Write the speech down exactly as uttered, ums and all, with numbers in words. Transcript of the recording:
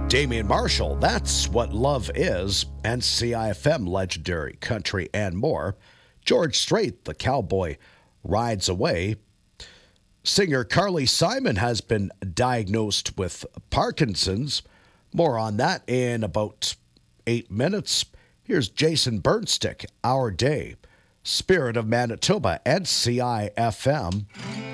Damian Marshall, that's what love is, and C I F M legendary country and more. George Strait, the cowboy, rides away. Singer Carly Simon has been diagnosed with Parkinson's. More on that in about eight minutes. Here's Jason Burnstick, Our Day, Spirit of Manitoba, and C I F M.